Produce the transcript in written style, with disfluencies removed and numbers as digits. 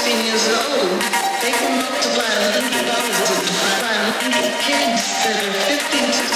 16 years old, they can multiply $100 by 100 kids that are 15 to